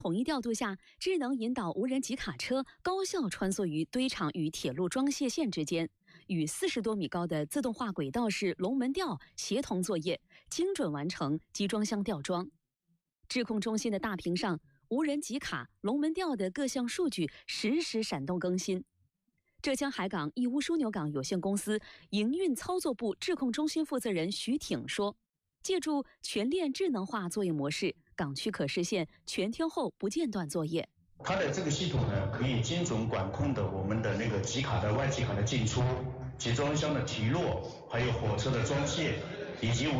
统一调度下，智能引导无人集卡车高效穿梭于堆场与铁路装卸线之间，与40多米高的自动化轨道式龙门吊协同作业，精准完成集装箱吊装。智控中心的大屏上，无人集卡、龙门吊的各项数据实时闪动更新。浙江海港义乌枢纽港有限公司营运操作部智控中心负责人徐挺说，借助全链智能化作业模式，港区可实现全天候不间断作业。 它的这个系统呢，可以精准管控的我们的那个集卡的外集卡的进出、集装箱的提落，还有火车的装卸，以及无